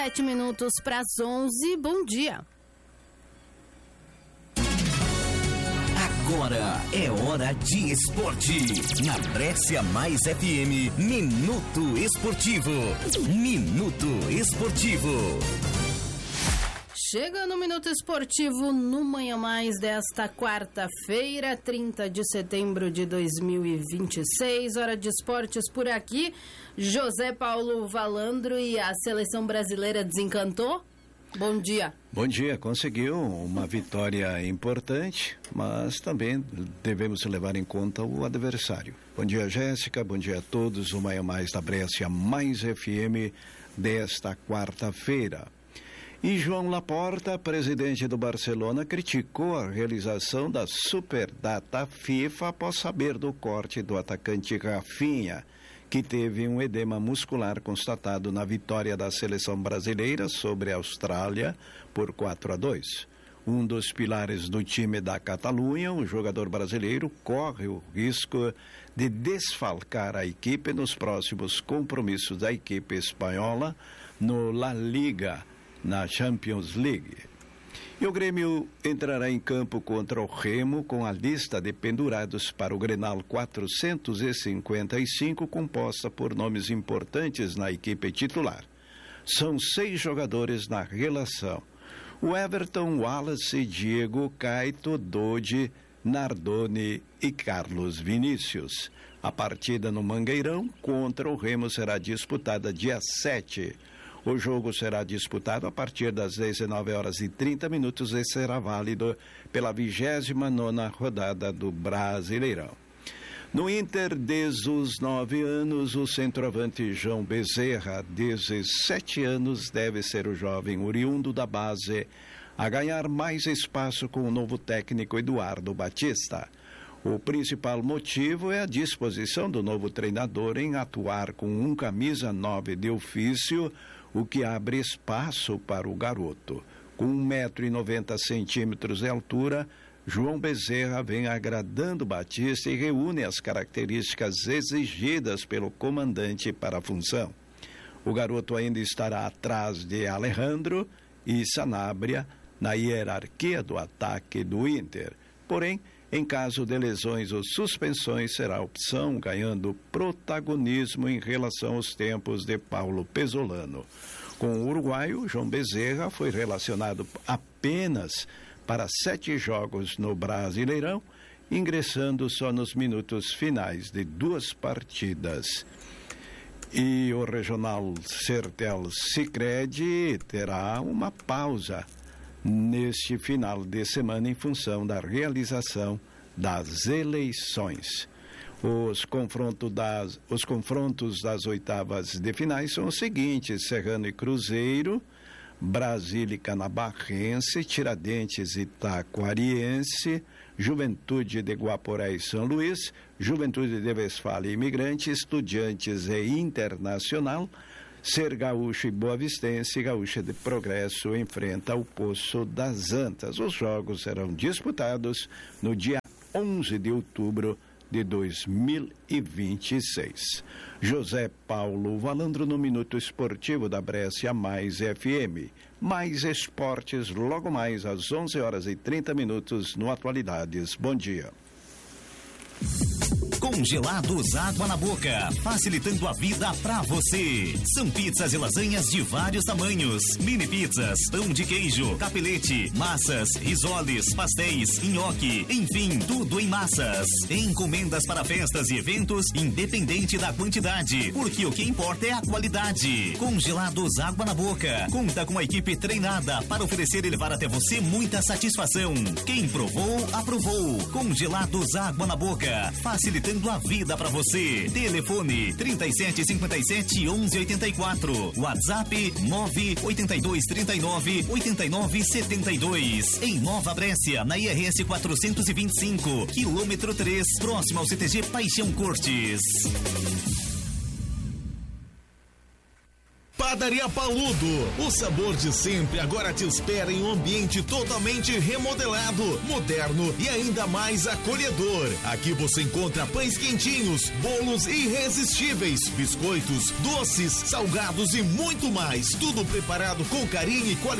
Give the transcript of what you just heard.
7 para as 11, bom dia. Agora é hora de esporte. Na Brescia Mais FM, Minuto Esportivo. Minuto Esportivo. Chega no Minuto Esportivo no Manhã Mais desta quarta-feira, 30 de setembro de 2026. Hora de esportes por aqui. José Paulo Valandro, e a seleção brasileira desencantou? Bom dia. Bom dia, conseguiu uma vitória importante, mas também devemos levar em conta o adversário. Bom dia, Jéssica, bom dia a todos, o Manhã Mais da Brescia Mais FM desta quarta-feira. E João Laporta, presidente do Barcelona, criticou a realização da Superdata FIFA após saber do corte do atacante Rafinha, que teve um edema muscular constatado na vitória da seleção brasileira sobre a Austrália por 4-2. Um dos pilares do time da Catalunha, o jogador brasileiro, corre o risco de desfalcar a equipe nos próximos compromissos da equipe espanhola no La Liga, na Champions League. E o Grêmio entrará em campo contra o Remo com a lista de pendurados para o Grenal 455, composta por nomes importantes na equipe titular. São 6 jogadores na relação: o Everton, Wallace, Diego, Caito, Dodi, Nardoni e Carlos Vinícius. A partida no Mangueirão contra o Remo será disputada dia 7. O jogo será disputado a partir das 19h30 e será válido pela 29ª rodada do Brasileirão. No Inter, desde os 9 anos, o centroavante João Bezerra, 17 anos, deve ser o jovem oriundo da base a ganhar mais espaço com o novo técnico Eduardo Batista. O principal motivo é a disposição do novo treinador em atuar com um camisa 9 de ofício, o que abre espaço para o garoto. Com 1,90 m de altura, João Bezerra vem agradando Batista e reúne as características exigidas pelo comandante para a função. O garoto ainda estará atrás de Alejandro e Sanabria na hierarquia do ataque do Inter. Porém, em caso de lesões ou suspensões, será a opção, ganhando protagonismo em relação aos tempos de Paulo Pesolano. Com o uruguaio, João Bezerra foi relacionado apenas para 7 jogos no Brasileirão, ingressando só nos minutos finais de 2 partidas. E o Regional Sertel Sicredi terá uma pausa neste final de semana em função da realização das eleições. Os confrontos das oitavas de finais são os seguintes: Serrano e Cruzeiro, Brasília e Canabarrense, Tiradentes e Taquariense, Juventude de Guaporé e São Luís, Juventude de Westfália e Imigrante, Estudiantes e Internacional, Ser Gaúcho e Boavistense, Gaúcha de Progresso enfrenta o Poço das Antas. Os jogos serão disputados no dia 11 de outubro de 2026. José Paulo Valandro no Minuto Esportivo da Brescia Mais FM. Mais esportes logo mais às 11h30 no Atualidades. Bom dia. Congelados Água na Boca, facilitando a vida pra você. São pizzas e lasanhas de vários tamanhos, mini pizzas, pão de queijo, capelete, massas, risoles, pastéis, nhoque, enfim, tudo em massas. Encomendas para festas e eventos, independente da quantidade, porque o que importa é a qualidade. Congelados Água na Boca, conta com a equipe treinada para oferecer e levar até você muita satisfação. Quem provou, aprovou. Congelados Água na Boca, facilitando a vida para você. Telefone 3757-1184. WhatsApp 98239-8972. Em Nova Brescia, na IRS 425, quilômetro 3, próximo ao CTG Paixão Cortes. Padaria Paludo, o sabor de sempre agora te espera em um ambiente totalmente remodelado, moderno e ainda mais acolhedor. Aqui você encontra pães quentinhos, bolos irresistíveis, biscoitos, doces, salgados e muito mais. Tudo preparado com carinho e qualidade